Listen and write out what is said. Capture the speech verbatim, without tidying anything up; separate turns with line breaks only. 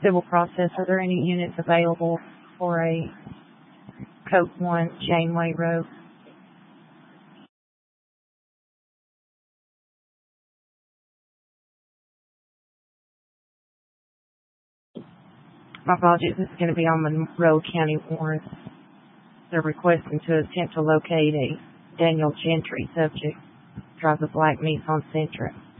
Civil process, are there any units available for a Coke one Janeway Road? My apologies, this is going to be on Monroe County warrant. They're requesting to attempt to locate a Daniel Gentry subject, drives a black Nissan Sentra.